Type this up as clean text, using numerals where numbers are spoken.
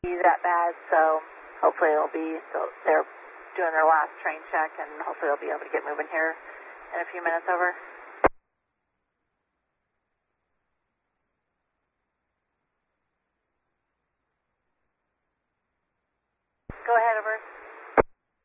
be that bad, so hopefully it'll be, so they're doing their last train check, and hopefully they'll be able to get moving here in a few minutes. Over.